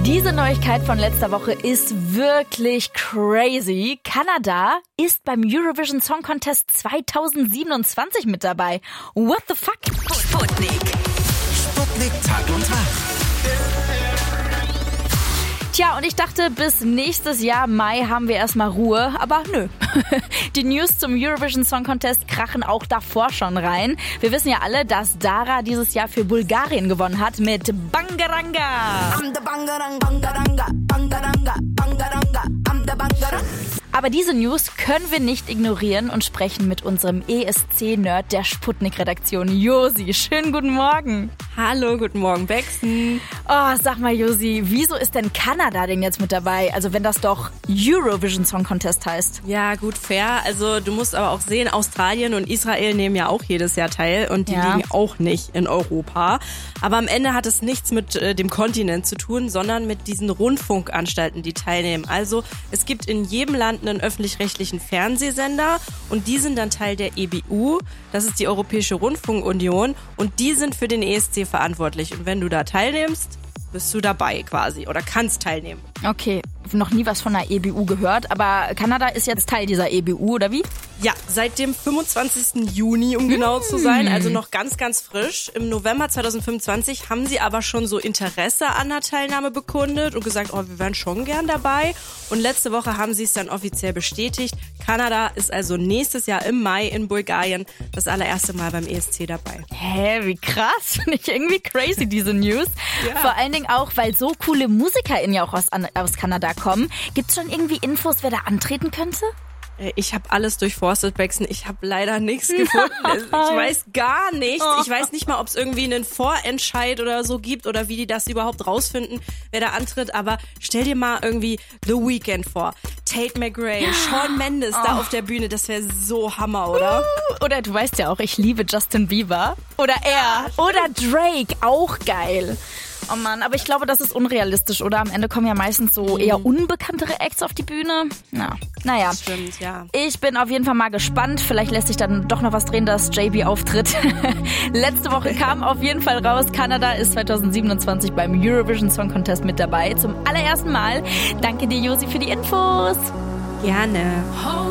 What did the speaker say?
Diese Neuigkeit von letzter Woche ist wirklich crazy. Kanada ist beim Eurovision Song Contest 2027 mit dabei. What the fuck? Sputnik Tag und Tag. Tja, und ich dachte, bis nächstes Jahr Mai haben wir erstmal Ruhe, aber nö. Die News zum Eurovision Song Contest krachen auch davor schon rein. Wir wissen ja alle, dass Dara dieses Jahr für Bulgarien gewonnen hat mit Bangaranga. Aber diese News können wir nicht ignorieren und sprechen mit unserem ESC-Nerd der Sputnik-Redaktion, Josi. Schönen guten Morgen. Hallo, guten Morgen, Bexen. Oh, sag mal, Josi, wieso ist denn Kanada denn jetzt mit dabei? Also wenn das doch Eurovision Song Contest heißt. Ja, gut, fair. Also du musst aber auch sehen, Australien und Israel nehmen ja auch jedes Jahr teil und die liegen auch nicht in Europa. Aber am Ende hat es nichts mit dem Kontinent zu tun, sondern mit diesen Rundfunkanstalten, die teilnehmen. Also es gibt in jedem Land einen öffentlich-rechtlichen Fernsehsender und die sind dann Teil der EBU, das ist die Europäische Rundfunkunion und die sind für den ESC verantwortlich. Und wenn du da teilnimmst, bist du dabei quasi oder kannst teilnehmen. Okay, noch nie was von der EBU gehört, aber Kanada ist jetzt Teil dieser EBU, oder wie? Ja, seit dem 25. Juni, um genau zu sein, also noch ganz, ganz frisch. Im November 2025 haben sie aber schon so Interesse an der Teilnahme bekundet und gesagt, oh, wir wären schon gern dabei. Und letzte Woche haben sie es dann offiziell bestätigt. Kanada ist also nächstes Jahr im Mai in Bulgarien das allererste Mal beim ESC dabei. Hä, wie krass. Finde ich irgendwie crazy, diese News. Ja. Vor allen Dingen auch, weil so coole MusikerInnen ja auch aus Kanada kommen. Gibt's schon irgendwie Infos, wer da antreten könnte? Ich habe alles durchforstet, Bexen. Ich habe leider nichts gefunden. Ich weiß gar nichts. Ich weiß nicht mal, ob es irgendwie einen Vorentscheid oder so gibt oder wie die das überhaupt rausfinden, wer da antritt. Aber stell dir mal irgendwie The Weeknd vor. Tate McRae, Shawn Mendes da auf der Bühne. Das wäre so Hammer, oder? Oder du weißt ja auch, ich liebe Justin Bieber. Oder er. Oder Drake. Auch geil. Oh Mann, aber ich glaube, das ist unrealistisch, oder? Am Ende kommen ja meistens so eher unbekanntere Acts auf die Bühne. Naja. Stimmt, ja. Ich bin auf jeden Fall mal gespannt. Vielleicht lässt sich dann doch noch was drehen, dass JB auftritt. Letzte Woche kam auf jeden Fall raus, Kanada ist 2027 beim Eurovision Song Contest mit dabei. Zum allerersten Mal. Danke dir, Josi, für die Infos. Gerne.